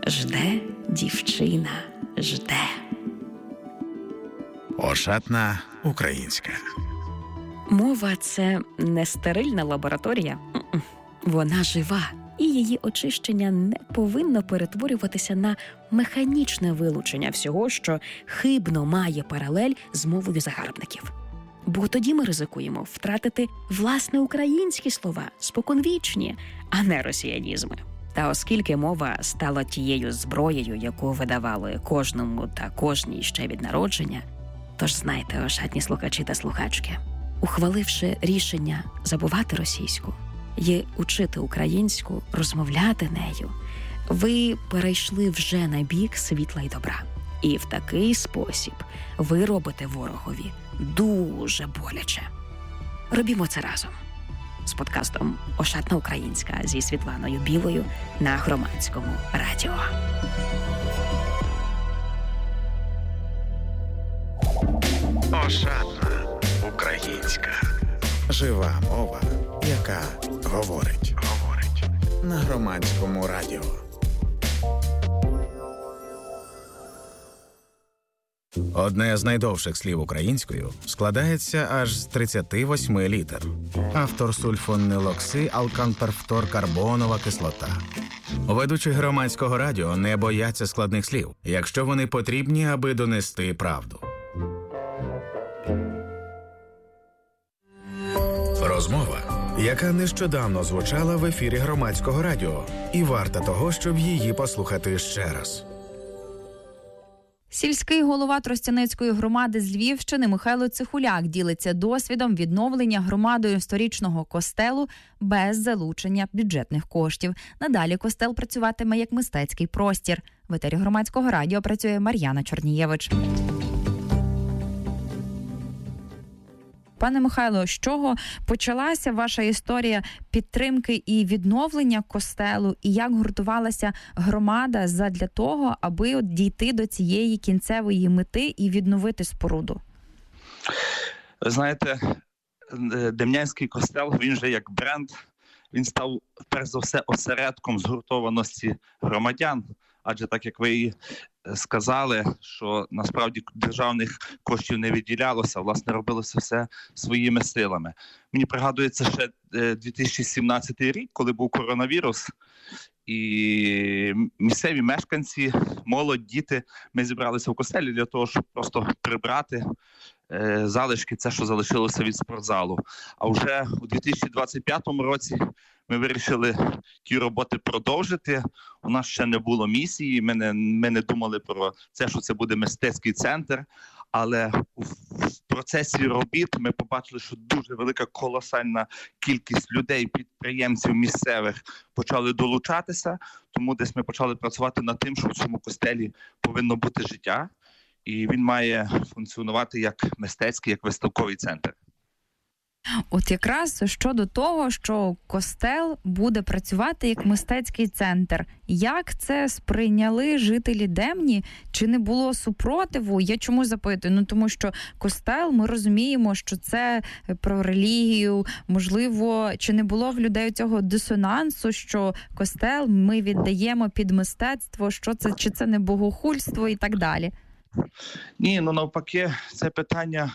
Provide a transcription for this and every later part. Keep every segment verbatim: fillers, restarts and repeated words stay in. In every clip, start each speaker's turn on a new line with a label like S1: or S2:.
S1: Жде дівчина, жде.
S2: Ошатна українська.
S1: Мова – це не стерильна лабораторія. Вона жива, і її очищення не повинно перетворюватися на механічне вилучення всього, що хибно має паралель з мовою загарбників. Бо тоді ми ризикуємо втратити власне українські слова, споконвічні, а не росіянізми. Та оскільки мова стала тією зброєю, яку видавали кожному та кожній ще від народження, тож знайте, ошатні слухачі та слухачки, ухваливши рішення забувати російську і учити українську, розмовляти нею, ви перейшли вже на бік світла й добра. І в такий спосіб ви робите ворогові дуже боляче. Робімо це разом. З подкастом «Ошатна українська» зі Світланою Білою на Громадському радіо.
S2: Ошатна українська. Жива мова, яка говорить. Говорить. На Громадському радіо. Одне з найдовших слів українською складається аж з тридцяти восьми літер. Автор сульфонилокси алканперфторкарбонова кислота. Ведучі Громадського радіо не бояться складних слів, якщо вони потрібні, аби донести правду. Розмова, яка нещодавно звучала в ефірі Громадського радіо, і варта того, щоб її послухати ще раз.
S3: Сільський голова Тростянецької громади з Львівщини Михайло Цихуляк ділиться досвідом відновлення громадою сторічного костелу без залучення бюджетних коштів. Надалі костел працюватиме як мистецький простір. В етері Громадського радіо працює Мар'яна Чорнієвич. Пане Михайло, з чого почалася ваша історія підтримки і відновлення костелу, і як гуртувалася громада задля того, аби от дійти до цієї кінцевої мети і відновити споруду?
S4: Ви знаєте, Дем'янський костел, він же як бренд, він став, перш за все, осередком згуртованості громадян. Адже так, як ви і сказали, що насправді державних коштів не виділялося, власне, робилося все своїми силами. Мені пригадується ще дві тисячі сімнадцятий рік, коли був коронавірус, і місцеві мешканці, молодь, діти, ми зібралися в костелі для того, щоб просто прибрати е, залишки, це, що залишилося від спортзалу. А вже у дві тисячі двадцять п'ятому році ми вирішили ті роботи продовжити. У нас ще не було місії, ми не, ми не думали про це, що це буде мистецький центр. Але в процесі робіт ми побачили, що дуже велика колосальна кількість людей, підприємців місцевих почали долучатися. Тому десь ми почали працювати над тим, що в цьому костелі повинно бути життя. І він має функціонувати як мистецький, як виставковий центр.
S3: От якраз щодо того, що костел буде працювати як мистецький центр. Як це сприйняли жителі Демні? Чи не було супротиву? Я чому запитую? Ну, тому що костел, ми розуміємо, що це про релігію. Можливо, чи не було в людей цього дисонансу, що костел ми віддаємо під мистецтво, що це, чи це не богохульство і так далі?
S4: Ні, ну навпаки, це питання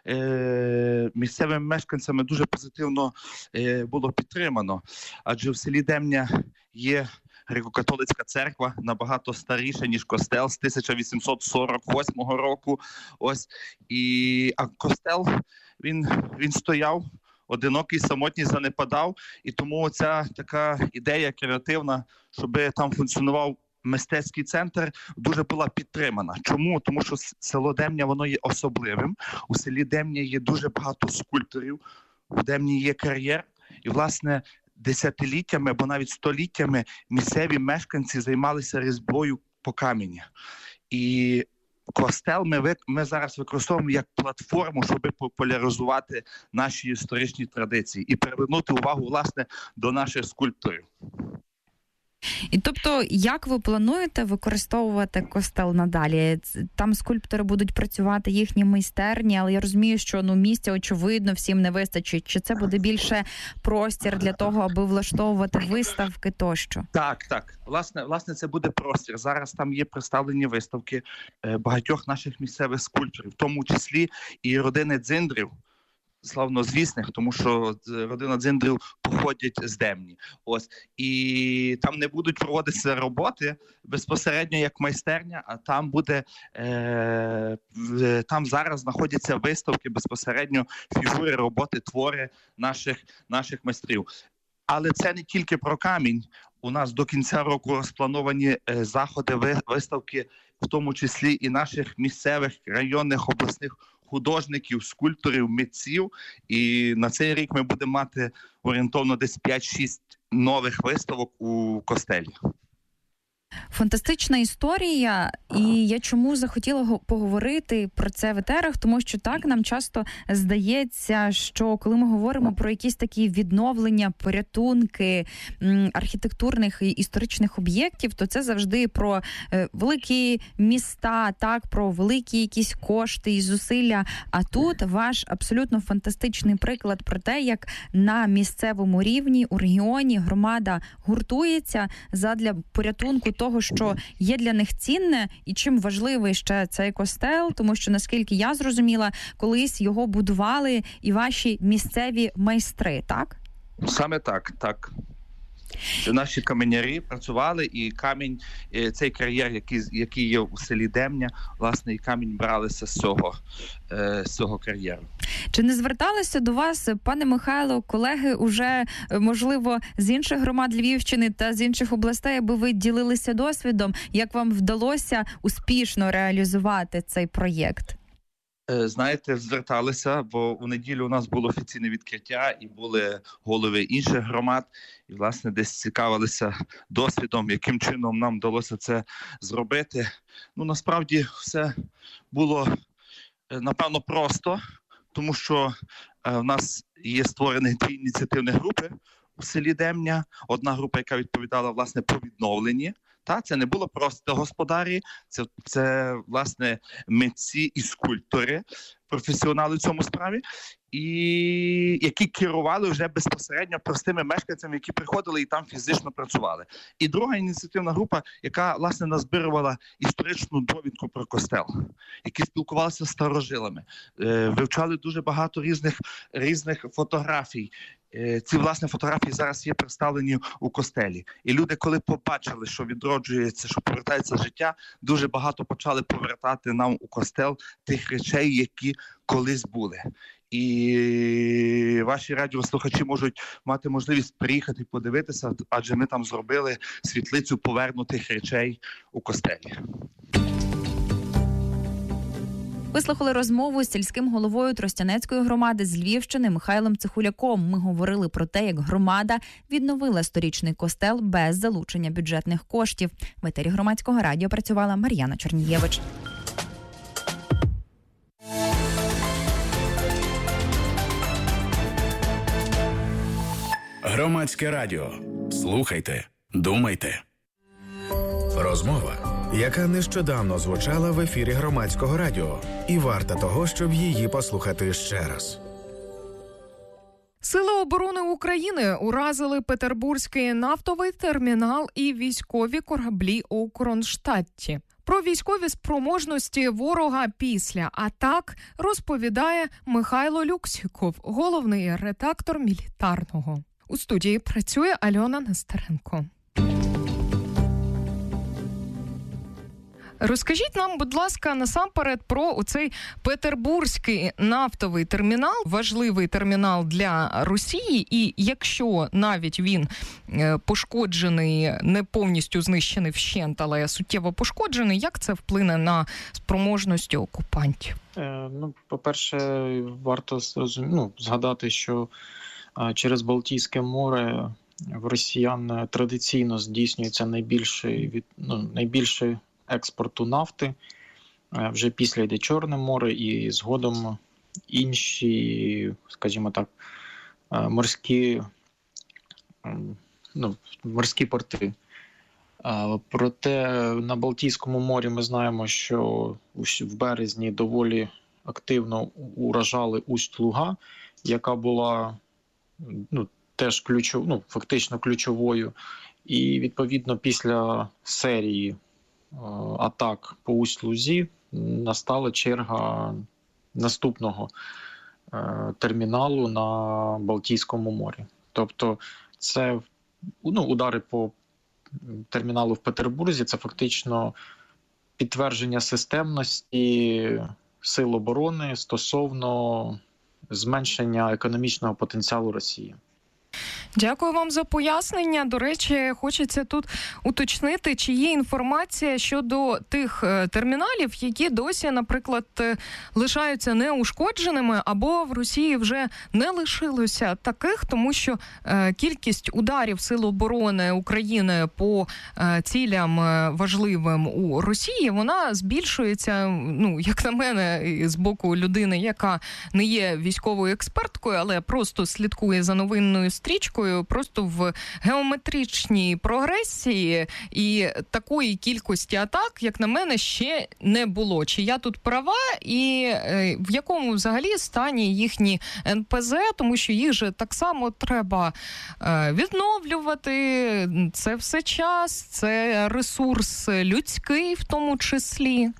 S4: Е, місцевими мешканцями дуже позитивно е, було підтримано. Адже в селі Демня є греко-католицька церква, набагато старіша, ніж костел, з тисяча вісімсот сорок восьмого року. Ось. І, а костел, він, він стояв, одинокий, самотній, занепадав. І тому ця така ідея креативна, щоб там функціонував мистецький центр, дуже була підтримана. Чому? Тому що село Демня, воно є особливим. У селі Демня є дуже багато скульпторів, у Демні є кар'єр. І, власне, десятиліттями або навіть століттями місцеві мешканці займалися різьбою по камені. І костел ми, ми зараз використовуємо як платформу, щоб популяризувати наші історичні традиції і привернути увагу, власне, до наших скульпторів.
S3: І тобто, як ви плануєте використовувати костел надалі? Там скульптори будуть працювати, їхні майстерні, але я розумію, що ну місця, очевидно, всім не вистачить. Чи це буде більше простір для того, аби влаштовувати виставки тощо?
S4: Так, так. Власне, власне, це буде простір. Зараз там є представлені виставки багатьох наших місцевих скульпторів, в тому числі і родини Дзиндрів, славнозвісних, тому що родина Дзиндрів походять з Демні. Ось. І там не будуть проводитися роботи безпосередньо як майстерня, а там буде е, там зараз знаходяться виставки безпосередньо фігури, роботи, твори наших, наших майстрів. Але це не тільки про камінь. У нас до кінця року розплановані е, заходи, виставки, в тому числі і наших місцевих, районних, обласних художників, скульпторів, митців. І на цей рік ми будемо мати орієнтовно десь п'ять-шість нових виставок у костелі.
S3: Фантастична історія, і я чому захотіла поговорити про це в етерах, тому що так нам часто здається, що коли ми говоримо про якісь такі відновлення, порятунки архітектурних і історичних об'єктів, то це завжди про великі міста, так, про великі якісь кошти і зусилля. А тут ваш абсолютно фантастичний приклад про те, як на місцевому рівні, у регіоні громада гуртується задля порятунку того, що є для них цінне, і чим важливий ще цей костел, тому що, наскільки я зрозуміла, колись його будували і ваші місцеві майстри, так?
S4: Саме так, так. Наші каменярі працювали, і камінь, цей кар'єр, який, який є у селі Демня, власне, і камінь бралися з цього, з цього кар'єру.
S3: Чи не зверталися до вас, пане Михайло, колеги уже, можливо, з інших громад Львівщини та з інших областей, аби ви ділилися досвідом, як вам вдалося успішно реалізувати цей проєкт?
S4: Знаєте, зверталися, бо у неділю у нас було офіційне відкриття і були голови інших громад, і, власне, десь цікавилися досвідом, яким чином нам вдалося це зробити. Ну, насправді, все було, напевно, просто, тому що в нас є створені дві ініціативні групи у селі Демня. Одна група, яка відповідала, власне, по відновленні. Та, це не було просто господарі, це, це, власне, митці і скульптори, професіонали в цьому справі, і які керували вже безпосередньо простими мешканцями, які приходили і там фізично працювали. І друга ініціативна група, яка, власне, назбирувала історичну довідку про костел, які спілкувалися з старожилами, вивчали дуже багато різних, різних фотографій. Ці, власне, фотографії зараз є представлені у костелі. І люди, коли побачили, що відроджується, що повертається життя, дуже багато почали повертати нам у костел тих речей, які колись були. І ваші радіослухачі можуть мати можливість приїхати подивитися, адже ми там зробили світлицю повернутих речей у костелі.
S3: Вислухали розмову з сільським головою Тростянецької громади з Львівщини Михайлом Цихуляком. Ми говорили про те, як громада відновила сторічний костел без залучення бюджетних коштів. В етері Громадського радіо працювала Мар'яна Чернієвич.
S5: Громадське радіо. Слухайте, думайте.
S2: Розмова, яка нещодавно звучала в ефірі Громадського радіо, і варта того, щоб її послухати ще раз.
S6: Сили оборони України уразили Петербурзький нафтовий термінал і військові кораблі у Кронштадті. Про військові спроможності ворога після атак розповідає Михайло Люксіков, головний редактор Мілітарного. У студії працює Альона Нестеренко. Розкажіть нам, будь ласка, насамперед про оцей Петербурзький нафтовий термінал, важливий термінал для Росії, і якщо навіть він пошкоджений, не повністю знищений вщент, але суттєво пошкоджений, як це вплине на спроможності окупантів?
S7: Е, ну, по-перше, варто ну, згадати, що а, через Балтійське море в росіян традиційно здійснюється найбільший від ну, найбільший експорту нафти, вже після йде Чорне море і згодом інші, скажімо так, морські, ну, морські порти. Проте на Балтійському морі ми знаємо, що в березні доволі активно уражали Усть-Луга, яка була ну, теж ключов, ну, фактично ключовою. І, відповідно, після серії е, атак по Усть-Лузі настала черга наступного е, терміналу на Балтійському морі. Тобто це ну, удари по терміналу в Петербурзі – це фактично підтвердження системності сил оборони стосовно зменшення економічного потенціалу Росії.
S6: Дякую вам за пояснення. До речі, хочеться тут уточнити, чи є інформація щодо тих терміналів, які досі, наприклад, лишаються неушкодженими, або в Росії вже не лишилося таких, тому що кількість ударів Сил оборони України по цілям важливим у Росії, вона збільшується, ну, як на мене, з боку людини, яка не є військовою експерткою, але просто слідкує за новинною стрічкою, просто в геометричній прогресії, і такої кількості атак, як на мене, ще не було. Чи я тут права, і е, в якому взагалі стані їхні ен пе зе, тому що їх же так само треба е, відновлювати, це все час, це ресурс людський в тому числі.
S7: Е,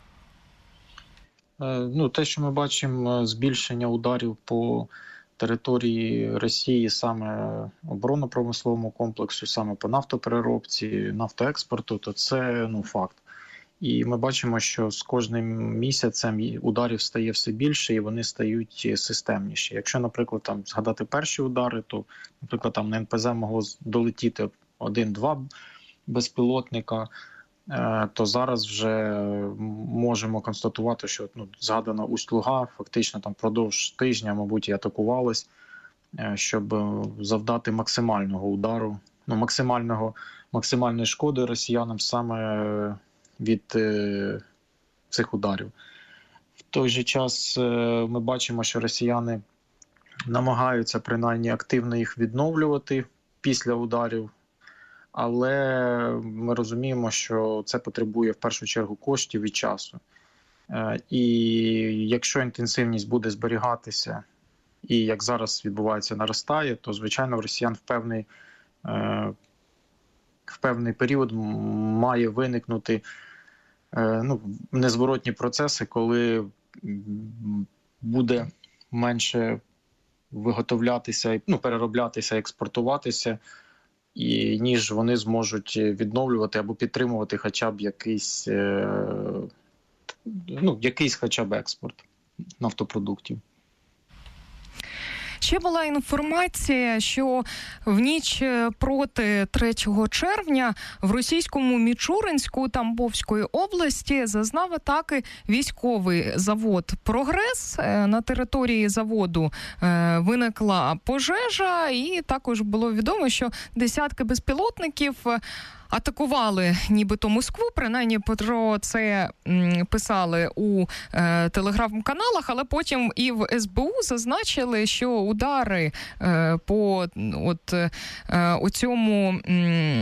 S7: ну, те, що ми бачимо, збільшення ударів по території Росії саме оборонно-промисловому комплексу, саме по нафтопереробці, нафтоекспорту, то це ну, факт. І ми бачимо, що з кожним місяцем ударів стає все більше і вони стають системніші. Якщо, наприклад, там згадати перші удари, то, наприклад, там на ен пе зе могло долетіти один-два безпілотника, то зараз вже можемо констатувати, що ну, згадана Усть-Луга фактично там впродовж тижня, мабуть, і атакувалась, щоб завдати максимального удару, ну, максимального, максимальної шкоди росіянам саме від е, цих ударів. В той же час е, ми бачимо, що росіяни намагаються принаймні активно їх відновлювати після ударів, але ми розуміємо, що це потребує в першу чергу коштів і часу. І якщо інтенсивність буде зберігатися, і як зараз відбувається, наростає, то, звичайно, в росіян в певний, в певний період має виникнути ну, незворотні процеси, коли буде менше виготовлятися, ну, перероблятися, експортуватися, і ніж вони зможуть відновлювати або підтримувати хоча б якийсь, ну, якийсь хоча б експорт нафтопродуктів.
S6: Ще була інформація, що в ніч проти третього червня в російському Мічуринську Тамбовської області зазнав атаки військовий завод «Прогрес». На території заводу виникла пожежа, і також було відомо, що десятки безпілотників атакували нібито Москву, принаймні про це м, писали у е, телеграм-каналах, але потім і в ес бе у зазначили, що удари е, по от, е, оцьому м,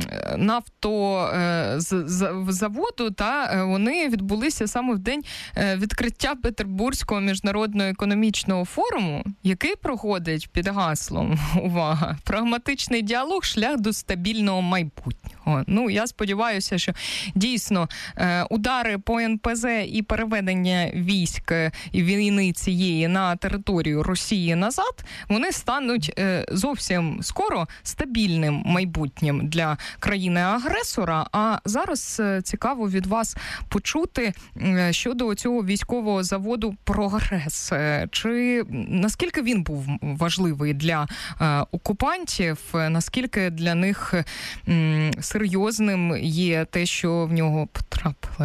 S6: нафтозаводу, та вони відбулися саме в день відкриття Петербурзького міжнародного економічного форуму, який проходить під гаслом, увага, прагматичний діалог, шлях до стабільного майбутнього. Ну, я сподіваюся, що дійсно е, удари по ен пе зе і переведення військ і війни цієї на територію Росії назад, вони стануть е, зовсім скоро стабільним майбутнім для країни-агресора. А зараз е, цікаво від вас почути е, щодо цього військового заводу «Прогрес». Е, чи наскільки він був важливий для е, окупантів, е, наскільки для них е, серйозним є те, що в нього потрапили?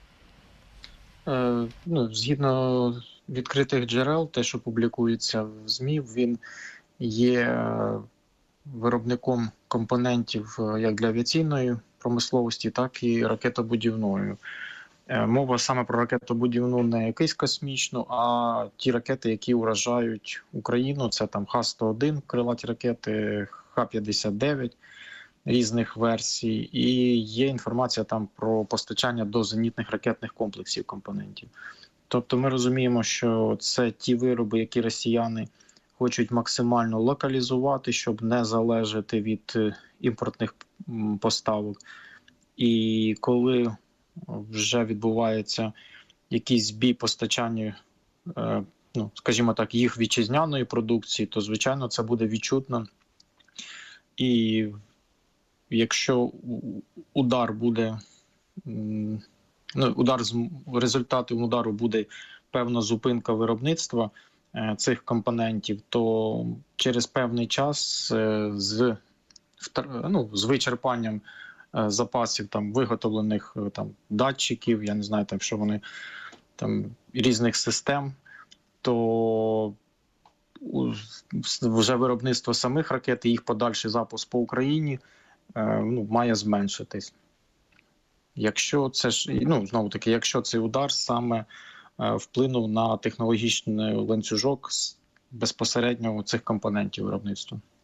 S7: Е, ну, згідно відкритих джерел, те, що публікується в ЗМІ, він є виробником компонентів як для авіаційної промисловості, так і ракетобудівної. Е, мова саме про ракетобудівну, не якийсь космічну, а ті ракети, які уражають Україну. Це там Х сто один крилаті ракети, Х п'ятдесят дев'ять. різних версій, і є інформація там про постачання до зенітних ракетних комплексів компонентів. Тобто ми розуміємо, що це ті вироби, які росіяни хочуть максимально локалізувати, щоб не залежати від імпортних поставок. І коли вже відбувається якийсь збій постачання, ну, скажімо так, їх вітчизняної продукції, то, звичайно, це буде відчутно. І якщо удар буде, ну, удар з результатом удару буде певна зупинка виробництва цих компонентів, то через певний час з, ну, з вичерпанням запасів там виготовлених там датчиків, я не знаю, там що вони там різних систем, то вже виробництво самих ракет і їх подальший запуск по Україні ну, має зменшитись. Якщо це ж, ну, знову таки, якщо цей удар саме вплинув на технологічний ланцюжок безпосередньо цих компонентів виробництва.